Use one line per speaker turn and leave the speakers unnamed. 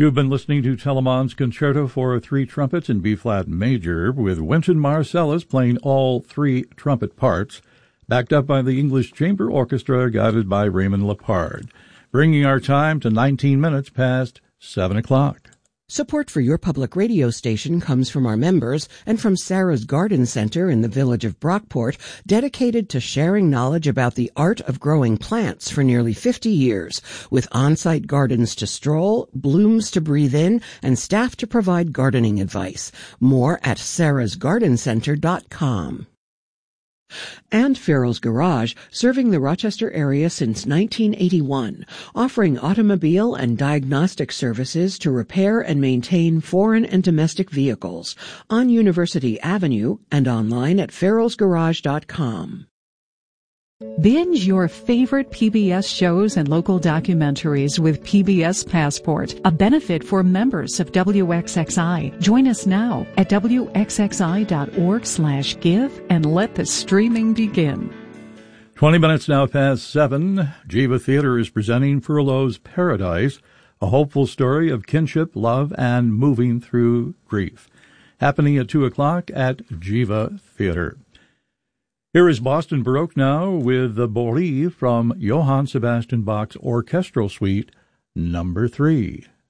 You've been listening to Telemann's Concerto for Three Trumpets in B-flat major, with Wynton Marsalis playing all three trumpet parts, backed up by the English Chamber Orchestra guided by Raymond Lepard, bringing our time to 19 minutes past 7 o'clock.
Support for your public radio station comes from our members and from Sarah's Garden Center in the village of Brockport, dedicated to sharing knowledge about the art of growing plants for nearly 50 years, with on-site gardens to stroll, blooms to breathe in, and staff to provide gardening advice. More at sarahsgardencenter.com. And Farrell's Garage, serving the Rochester area since 1981, offering automobile and diagnostic services to repair and maintain foreign and domestic vehicles, on University Avenue and online at farrellsgarage.com.
Binge your favorite PBS shows and local documentaries with PBS Passport, a benefit for members of WXXI. Join us now at wxxi.org/give and let the streaming begin.
20 minutes now past 7. Jiva Theater is presenting Furlough's Paradise, a hopeful story of kinship, love, and moving through grief. Happening at 2 o'clock at Jiva Theater. Here is Boston Baroque now with the Bourrée from Johann Sebastian Bach's Orchestral Suite, Number 3.